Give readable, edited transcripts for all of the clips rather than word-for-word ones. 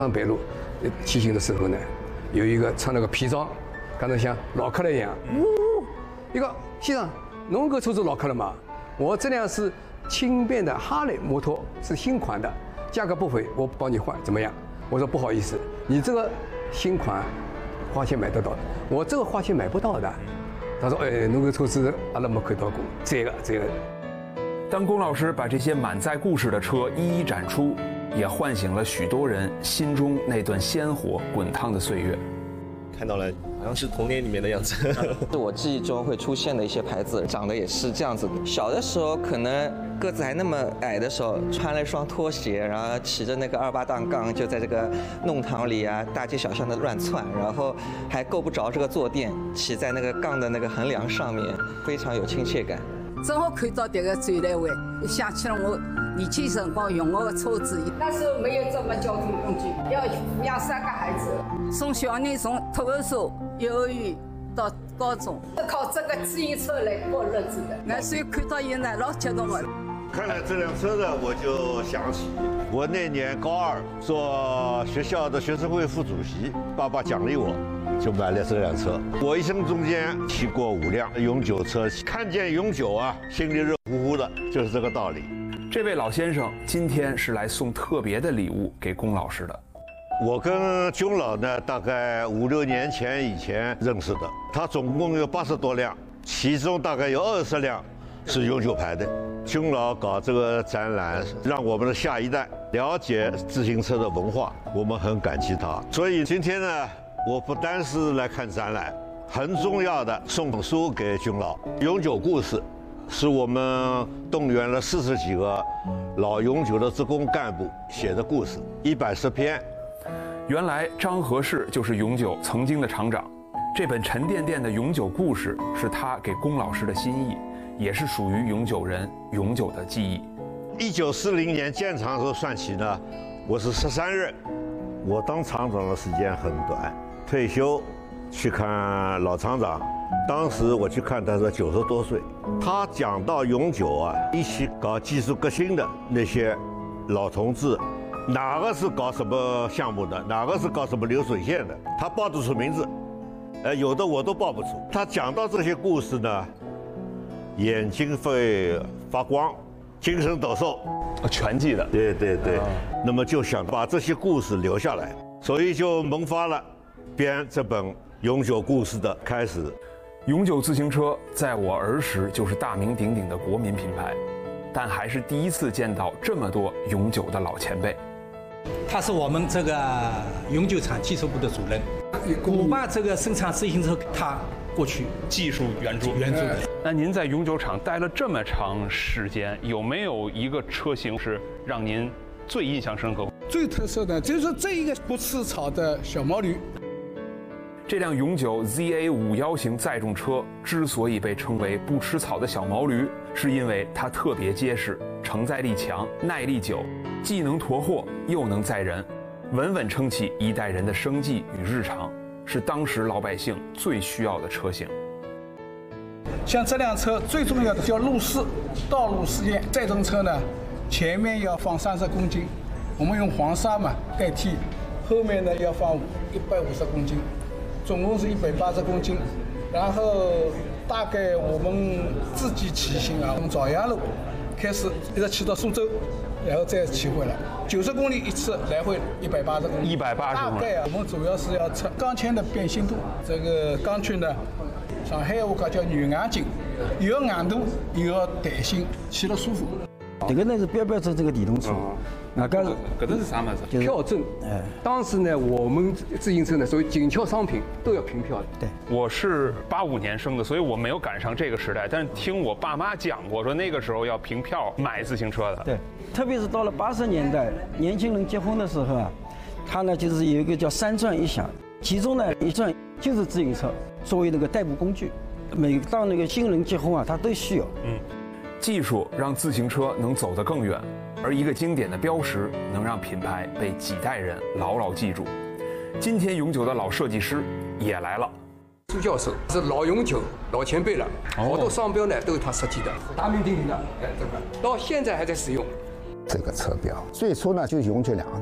上北路骑行的时候呢，有一个穿了个皮装，刚才像老客人一样，一个先生，侬搿车子老客了嘛？我这辆是轻便的哈雷摩托，是新款的，价格不菲，我帮你换，怎么样？我说不好意思，你这个新款花钱买得到的，我这个花钱买不到的。他说，哎，侬搿车子阿拉没看到过，这个。 当龚老师把这些满载故事的车一一展出，也唤醒了许多人心中那段鲜活滚烫的岁月。 看到了，好像是童年里面的样子。 是我记忆中会出现的一些牌子，长得也是这样子的。小的时候可能个子还那么矮的时候，穿了一双拖鞋，然后骑着那个2.8档杠，就在这个弄堂里啊、大街小巷的乱窜，然后还够不着这个坐垫，骑在那个杠的那个横梁上面，非常有亲切感。 正好看到这个展览会，想起了我年轻辰光用我的车子。那时候没有这么交通工具，要抚养3个孩子，送小人从托儿所、幼儿园到高中，是靠这个自行车来过日子的。那所以看到现在老激动的。 看了这辆车呢，我就想起我那年高2做学校的学生会副主席，爸爸奖励我，就买了这辆车。我一生中间骑过5辆永久车，看见永久啊，心里热乎乎的，就是这个道理。 这位老先生今天是来送特别的礼物给龚老师的。 我跟龚老呢，大概5、6年以前认识的，他总共有80多辆，其中大概有20辆是永久牌的。龚老搞这个展览，让我们的下一代了解自行车的文化，我们很感激他。所以今天呢，我不单是来看展览，很重要的送本书给龚老，《永久故事》是我们动员了40几个老永久的职工干部写的故事，110篇。 原来张和氏就是永久曾经的厂长，这本沉甸甸的永久故事是他给龚老师的心意，也是属于永久人永久的记忆。 1940年建厂时候算起呢，我是13任，我当厂长的时间很短，退休去看老厂长，当时我去看他是90多岁。他讲到永久啊，一起搞技术革新的那些老同志，哪个是搞什么项目的，哪个是搞什么流水线的，他报得出名字，有的我都报不出。他讲到这些故事呢，眼睛会发光，精神抖擞， 全记得。 对。那么就想把这些故事留下来，所以就萌发了编这本永久故事的开始。 永久自行车在我儿时就是大名鼎鼎的国民品牌，但还是第一次见到这么多永久的老前辈。 他是我们这个永久厂技术部的主任，我爸这个生产自行车，他过去技术援助的。那您在永久厂待了这么长时间，有没有一个车型是让您最印象深刻？ 最特色的就是这一个不吃草的小毛驴。 这辆永久 ZA51型载重车之所以被称为不吃草的小毛驴，是因为它特别结实，承载力强，耐力久，既能驮货又能载人，稳稳撑起一代人的生计与日常，是当时老百姓最需要的车型。 像这辆车最重要的叫路试，道路试验。载重车呢，前面要放30公斤，我们用黄沙嘛代替，后面呢要放150公斤。总共是180公斤，然后大概我们自己骑行啊，从枣阳路开始一直骑到苏州，然后再骑回来，90公里一次，来回180公里。 180 大概啊，我们主要是要测钢圈的变形度。这个钢圈呢，上海话讲叫软硬劲，又要硬度，又要弹性，骑了舒服。 这个呢是标准这个电动车。 搿个是啥么子？ 票证。当时呢，我们自行车呢，属于紧俏商品，都要凭票的。 对， 我是85年生的，所以我没有赶上这个时代。但是听我爸妈讲过，说那个时候要凭票买自行车的。 对，特别是到了80年代，年轻人结婚的时候啊，他呢就是有一个叫3转1响，其中呢1转就是自行车作为那个代步工具。每当那个新人结婚啊，他都需要。 技术让自行车能走得更远，而一个经典的标识能让品牌被几代人牢牢记住。今天永久的老设计师也来了， 朱教授是老永久、老前辈了，好多商标呢都是他设计的，大名鼎鼎的。这个到现在还在使用。 这个车标最初呢就永久2个字，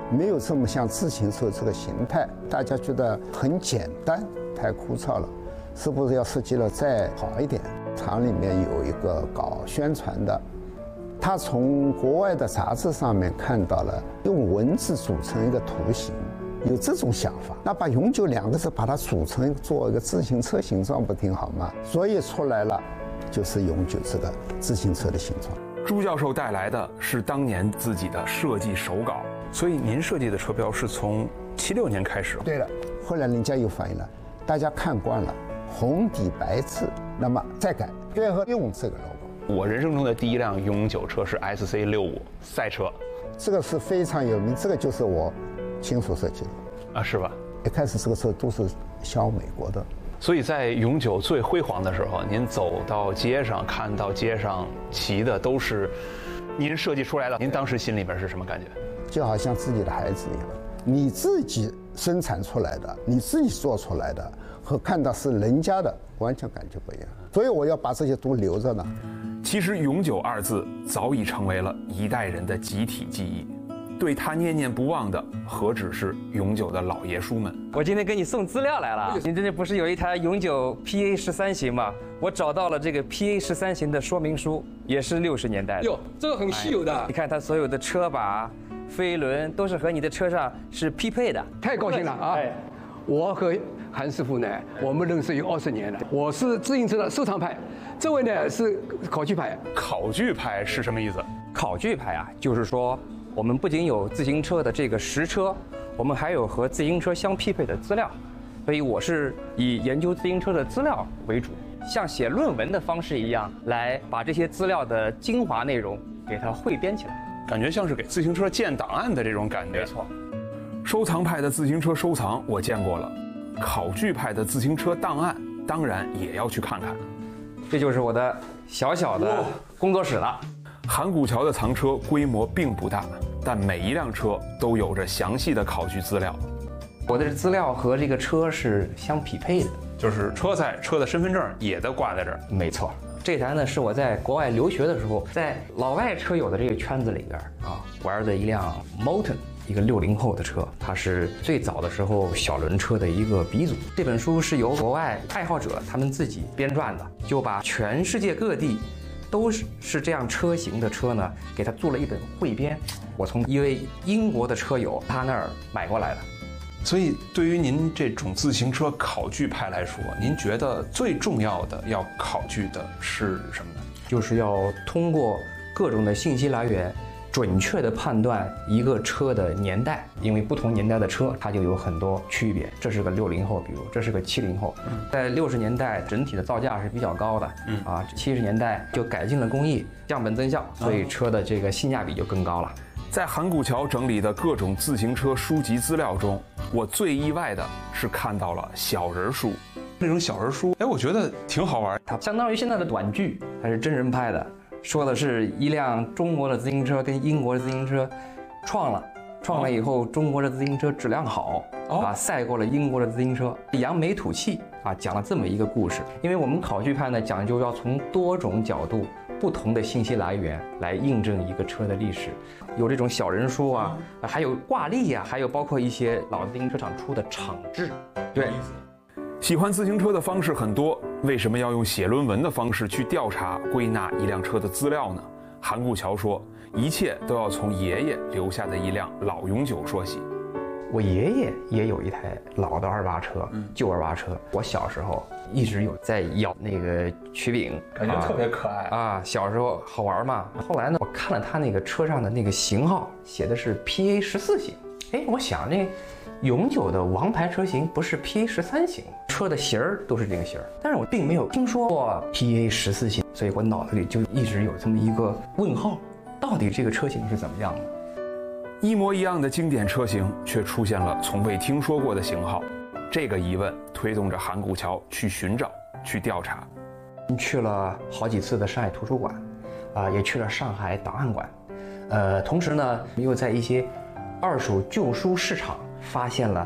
没有这么像自行车这个形态，大家觉得很简单，太枯燥了，是不是要设计了再好一点？厂里面有一个搞宣传的，他从国外的杂志上面看到了用文字组成一个图形，有这种想法，那把永久2个字把它组成做一个自行车形状不挺好吗？所以出来了就是永久这个自行车的形状。 朱教授带来的是当年自己的设计手稿，所以您设计的车标是从76年开始。 对了，后来人家又反映了，大家看惯了红底白字，那么再改，最后用这个 logo。 我人生中的第一辆永久车是 SC65赛车， 这个是非常有名，这个就是我亲手设计的啊，是吧？ 一开始这个车都是销美国的。 所以在永久最辉煌的时候，您走到街上，看到街上骑的都是您设计出来的，您当时心里边是什么感觉？ 就好像自己的孩子一样，你自己生产出来的，你自己做出来的，和看到是人家的，完全感觉不一样。所以我要把这些都留着呢。 其实“永久”2字早已成为了一代人的集体记忆。对他念念不忘的，何止是永久的老爷叔们？ 我今天给你送资料来了。您这里不是有一台永久 PA13型吗？我找到了这个 PA13型的说明书，也是60年代的。 哟，这个很稀有的。 你看它所有的车把、飞轮都是和你的车上是匹配的。 太高兴了啊！我和韩师傅呢，我们认识有20年了。我是自行车的收藏派，这位呢是考据派。 考据派是什么意思？ 考据派啊，就是说我们不仅有自行车的这个实车，我们还有和自行车相匹配的资料，所以我是以研究自行车的资料为主，像写论文的方式一样，来把这些资料的精华内容给它汇编起来， 感觉像是给自行车建档案的这种感觉。 没错， 收藏派的自行车收藏我见过了，考据派的自行车档案当然也要去看看。 这就是我的小小的工作室了。 韩古桥的藏车规模并不大，但每一辆车都有着详细的考据资料。 我的资料和这个车是相匹配的， 就是车载车的身份证也都挂在这儿。 没错，这台呢是我在国外留学的时候，在老外车友的这个圈子里边啊玩的一辆 Moulton， 一个60后的车，它是最早的时候小轮车的一个鼻祖。这本书是由国外爱好者他们自己编撰的，就把全世界各地都是这样车型的车呢，给他做了一本汇编。我从一位英国的车友他那儿买过来的。 所以，对于您这种自行车考据派来说，您觉得最重要的要考据的是什么呢？ 就是要通过各种的信息来源，准确地判断一个车的年代，因为不同年代的车它就有很多区别。这是个60后，比如这是个70后，在60年代整体的造价是比较高的，70年代就改进了工艺，降本增效，所以车的这个性价比就更高了。 在韩古桥整理的各种自行车书籍资料中，我最意外的是看到了小人书。那种小人书，我觉得挺好玩。 它相当于现在的短剧，它是真人拍的，说的是一辆中国的自行车跟英国的自行车撞了以后，中国的自行车质量好，赛过了英国的自行车，扬眉吐气讲了这么一个故事。因为我们考据派呢，讲究要从多种角度、不同的信息来源来印证一个车的历史。有这种小人书还有挂历还有包括一些老自行车厂出的厂志。对， 喜欢自行车的方式很多，为什么要用写论文的方式去调查归纳一辆车的资料呢？韩古桥说，一切都要从爷爷留下的一辆老永久说起。 我爷爷也有一台老的28车，旧28车。我小时候一直有在咬那个曲柄， 感觉特别可爱小时候好玩嘛。后来呢，我看了他那个车上的那个型号，写的是 PA14型。我想那永久的王牌车型不是 PA13型，车的型儿都是这个型儿，但是我并没有听说过 PA14型，所以我脑子里就一直有这么一个问号，到底这个车型是怎么样的？ 一模一样的经典车型，却出现了从未听说过的型号。这个疑问推动着韩古桥去寻找、去调查。 去了好几次的上海图书馆，也去了上海档案馆，同时呢，又在一些二手旧书市场发现了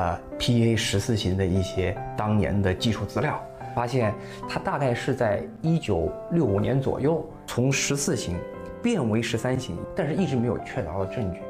PA14型的一些当年的技术资料，发现它大概是在1965年左右从14型变为13型，但是一直没有确凿的证据。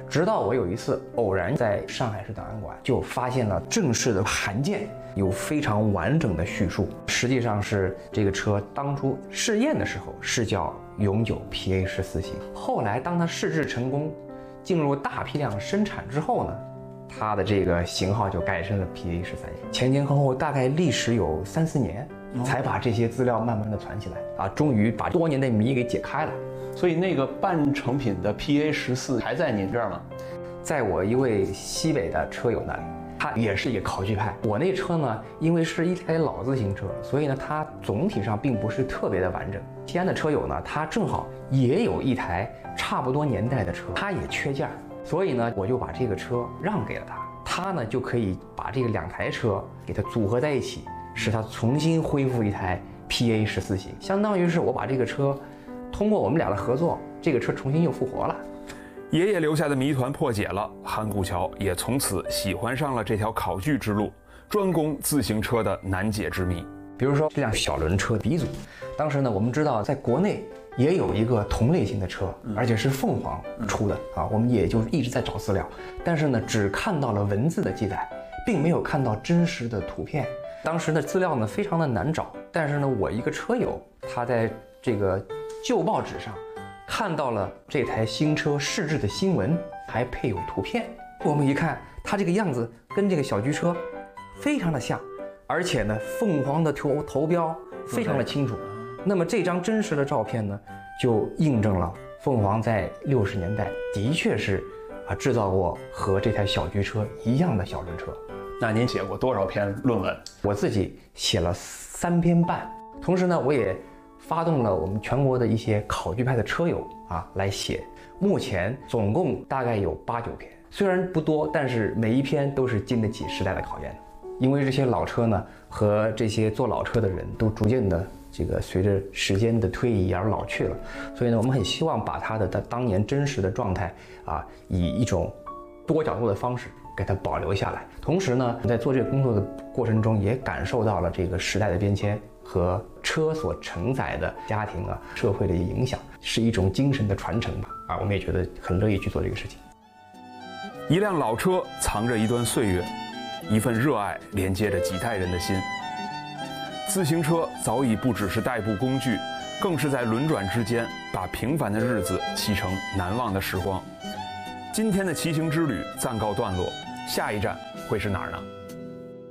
直到我有一次偶然在上海市档案馆就发现了正式的函件，有非常完整的叙述。实际上是这个车当初试验的时候是叫永久 PA14型，后来当它试制成功，进入大批量生产之后呢，它的这个型号就改成了 PA13型。前前后后大概历时有3、4年，才把这些资料慢慢的传起来啊，终于把多年的谜给解开了。 所以那个半成品的 PA14还在您这儿吗？ 在我一位西北的车友那里，他也是一个考据派。我那车呢，因为是一台老自行车，所以呢，它总体上并不是特别的完整。西安的车友呢，他正好也有一台差不多年代的车，他也缺件，所以呢，我就把这个车让给了他，他呢就可以把这个2台车给它组合在一起，使它重新恢复一台 PA14型，相当于是我把这个车通过我们俩的合作，这个车重新又复活了。 爷爷留下的谜团破解了，韩顾桥也从此喜欢上了这条考据之路，专攻自行车的难解之谜。 比如说这辆小轮车鼻祖，当时呢，我们知道在国内也有一个同类型的车，而且是凤凰出的啊，我们也就一直在找资料，但是呢，只看到了文字的记载，并没有看到真实的图片。当时的资料呢非常的难找，但是呢，我一个车友他在这个旧报纸上看到了这台新车试制的新闻，还配有图片。我们一看，它这个样子跟这个小桔车非常的像，而且呢，凤凰的头标非常的清楚。那么这张真实的照片呢，就印证了凤凰在60年代的确是制造过和这台小桔车一样的小轮车。 那您写过多少篇论文？ 我自己写了3篇半，同时呢，我也发动了我们全国的一些考据派的车友来写，目前总共大概有8、9篇，虽然不多，但是每一篇都是经得起时代的考验的。因为这些老车呢和这些做老车的人都逐渐的这个随着时间的推移而老去了，所以呢，我们很希望把它的当年真实的状态以一种多角度的方式给它保留下来。同时呢，在做这个工作的过程中，也感受到了这个时代的变迁和车所承载的家庭社会的影响，是一种精神的传承吧。我们也觉得很乐意去做这个事情。 一辆老车藏着一段岁月，一份热爱连接着几代人的心。自行车早已不只是代步工具，更是在轮转之间把平凡的日子漆成难忘的时光。今天的骑行之旅暂告段落，下一站会是哪儿呢？